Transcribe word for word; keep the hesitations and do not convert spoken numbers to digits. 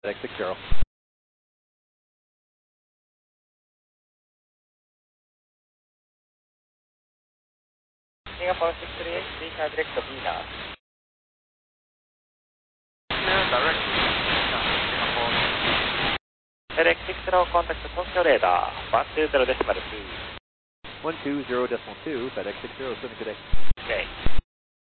FedEx six zero. Singapore six three eight, please have direct to Pina. Clear direct to Pina, Singapore. FedEx six zero, contact Tokyo radar, one two zero decimal two. one two zero decimal two, FedEx six zero, Sydney today. Okay.